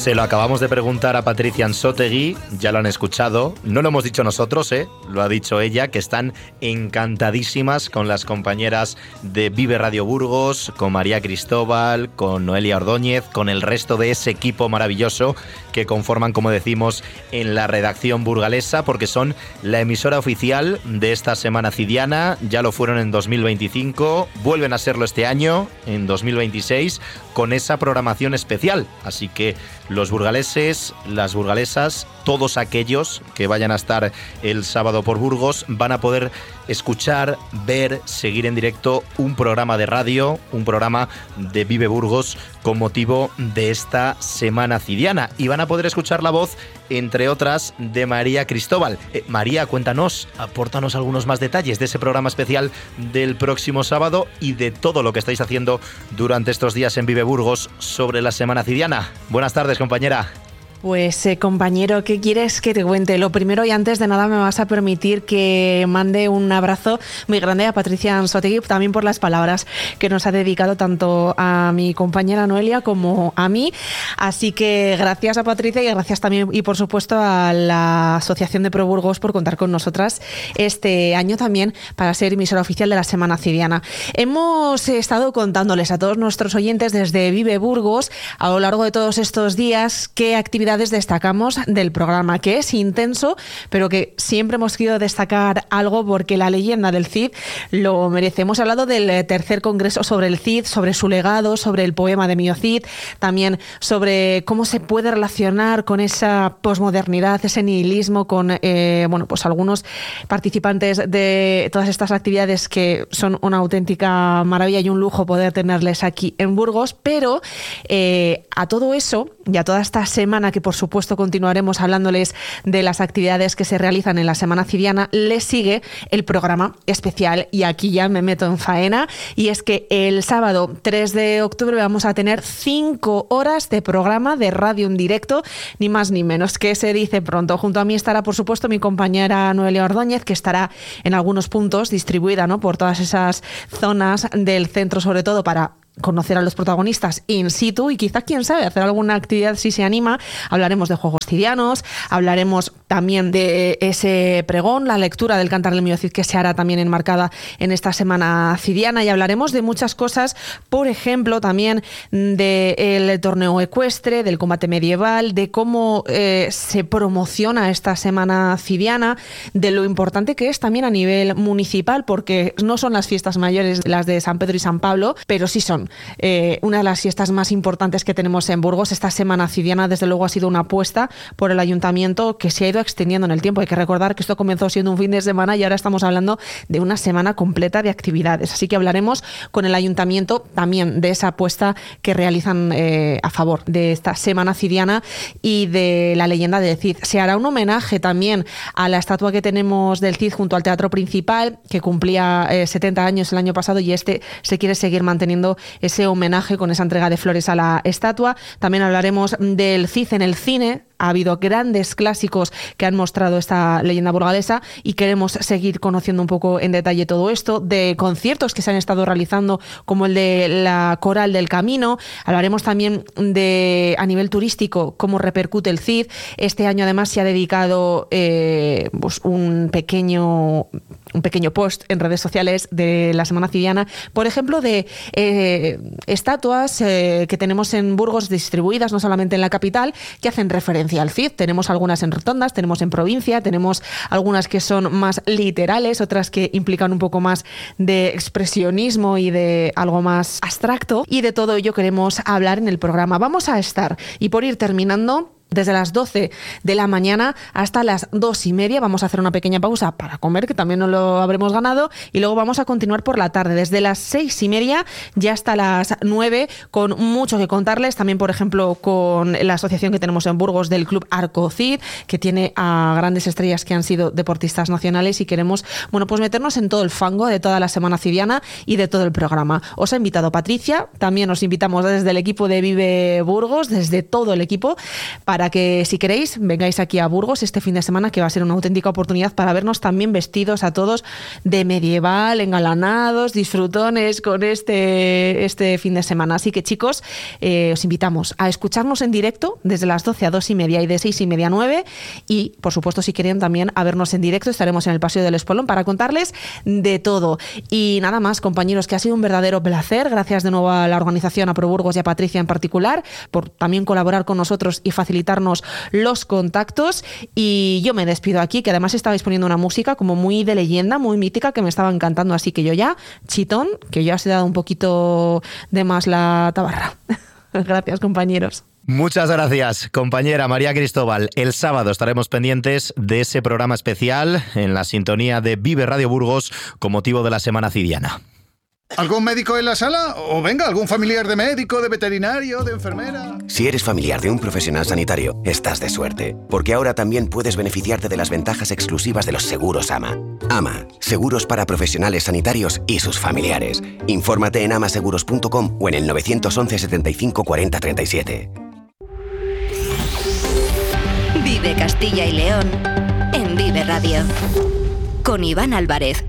Se lo acabamos de preguntar a Patricia Ansótegui, ya lo han escuchado, no lo hemos dicho nosotros, lo ha dicho ella, que están encantadísimas con las compañeras de Vive Radio Burgos, con María Cristóbal, con Noelia Ordóñez, con el resto de ese equipo maravilloso que conforman, como decimos, en la redacción burgalesa, porque son la emisora oficial de esta Semana Cidiana, ya lo fueron en 2025, vuelven a serlo este año, en 2026, con esa programación especial, así que los burgaleses, las burgalesas, todos aquellos que vayan a estar el sábado por Burgos van a poder escuchar, ver, seguir en directo un programa de radio, un programa de Vive Burgos con motivo de esta Semana Cidiana. Y van a poder escuchar la voz, entre otras, de María Cristóbal. María, cuéntanos, apórtanos algunos más detalles de ese programa especial del próximo sábado y de todo lo que estáis haciendo durante estos días en Vive Burgos sobre la Semana Cidiana. Buenas tardes, compañera. Pues compañero, ¿qué quieres que te cuente? Lo primero y antes de nada me vas a permitir que mande un abrazo muy grande a Patricia Ansótegui, también por las palabras que nos ha dedicado tanto a mi compañera Noelia como a mí. Así que gracias a Patricia y gracias también y por supuesto a la Asociación de Pro Burgos por contar con nosotras este año también para ser emisora oficial de la Semana Cidiana. Hemos estado contándoles a todos nuestros oyentes desde Vive Burgos a lo largo de todos estos días qué actividades destacamos del programa, que es intenso, pero que siempre hemos querido destacar algo porque la leyenda del Cid lo merece. Hemos hablado del tercer congreso sobre el Cid, sobre su legado, sobre el poema de Mio Cid, también sobre cómo se puede relacionar con esa posmodernidad, ese nihilismo, con pues algunos participantes de todas estas actividades que son una auténtica maravilla y un lujo poder tenerles aquí en Burgos, pero a todo eso y a toda esta semana que por supuesto continuaremos hablándoles de las actividades que se realizan en la Semana Cidiana, les sigue el programa especial y aquí ya me meto en faena y es que el sábado 3 de octubre vamos a tener 5 horas de programa de radio en directo, ni más ni menos, que se dice pronto. Junto a mí estará por supuesto mi compañera Noelia Ordóñez, que estará en algunos puntos distribuida, ¿no?, por todas esas zonas del centro, sobre todo para conocer a los protagonistas in situ y quizá, quién sabe, hacer alguna actividad si se anima. Hablaremos de juegos cidianos, hablaremos también de ese pregón, la lectura del Cantar del Mio Cid que se hará también enmarcada en esta Semana Cidiana, y hablaremos de muchas cosas, por ejemplo también del torneo ecuestre, del combate medieval, de cómo se promociona esta Semana Cidiana, de lo importante que es también a nivel municipal, porque no son las fiestas mayores las de San Pedro y San Pablo, pero sí son una de las fiestas más importantes que tenemos en Burgos. Esta Semana Cidiana desde luego ha sido una apuesta por el ayuntamiento que se ha ido extendiendo en el tiempo. Hay que recordar que esto comenzó siendo un fin de semana y ahora estamos hablando de una semana completa de actividades, así que hablaremos con el ayuntamiento también de esa apuesta que realizan a favor de esta Semana Cidiana y de la leyenda del Cid. Se hará un homenaje también a la estatua que tenemos del Cid junto al Teatro Principal, que cumplía 70 años el año pasado, y se quiere seguir manteniendo ese homenaje con esa entrega de flores a la estatua. También hablaremos del Cid en el cine. Ha habido grandes clásicos que han mostrado esta leyenda burgalesa y queremos seguir conociendo un poco en detalle todo esto, de conciertos que se han estado realizando como el de la Coral del Camino. Hablaremos también de, a nivel turístico, cómo repercute el Cid. Este año además se ha dedicado pues un pequeño post en redes sociales de la Semana Cidiana, por ejemplo, de estatuas que tenemos en Burgos distribuidas, no solamente en la capital, que hacen referencia al Cid. Tenemos algunas en rotondas, tenemos en provincia, tenemos algunas que son más literales, otras que implican un poco más de expresionismo y de algo más abstracto, y de todo ello queremos hablar en el programa. Vamos a estar, y por ir terminando, desde las 12 de la mañana hasta las 2:30. Vamos a hacer una pequeña pausa para comer, que también nos lo habremos ganado, y luego vamos a continuar por la tarde, desde las 6:30 ya hasta las 9, con mucho que contarles. También, por ejemplo, con la asociación que tenemos en Burgos del Club Arco Cid, que tiene a grandes estrellas que han sido deportistas nacionales, y queremos, pues meternos en todo el fango de toda la Semana Cidiana y de todo el programa. Os ha invitado Patricia, también os invitamos desde el equipo de Vive Burgos, desde todo el equipo, para para que, si queréis, vengáis aquí a Burgos este fin de semana, que va a ser una auténtica oportunidad para vernos también vestidos a todos de medieval, engalanados, disfrutones con este fin de semana. Así que, chicos, os invitamos a escucharnos en directo desde las 12 a 2:30 y de 6:30 a 9, y, por supuesto, si quieren también a vernos en directo, estaremos en el Paseo del Espolón para contarles de todo. Y nada más, compañeros, que ha sido un verdadero placer. Gracias de nuevo a la organización, a ProBurgos y a Patricia en particular, por también colaborar con nosotros y facilitarnos los contactos. Y yo me despido aquí, que además estabais poniendo una música como muy de leyenda, muy mítica, que me estaba encantando, así que yo ya, chitón, que ya os he dado un poquito de más la tabarra. Gracias, compañeros. Muchas gracias, compañera María Cristóbal. El sábado estaremos pendientes de ese programa especial en la sintonía de Vive Radio Burgos con motivo de la Semana Cidiana. ¿Algún médico en la sala? O venga, algún familiar de médico, de veterinario, de enfermera. Si eres familiar de un profesional sanitario, estás de suerte, porque ahora también puedes beneficiarte de las ventajas exclusivas de los seguros AMA. AMA, seguros para profesionales sanitarios y sus familiares. Infórmate en amaseguros.com o en el 911 75 40 37. Vive Castilla y León en Vive Radio con Iván Álvarez.